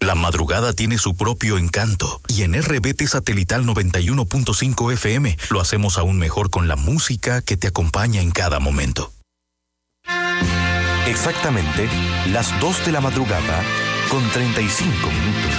La madrugada tiene su propio encanto y en RBT Satelital 91.5 FM lo hacemos aún mejor con la música que te acompaña en cada momento. Exactamente las 2 de la madrugada con 35 minutos.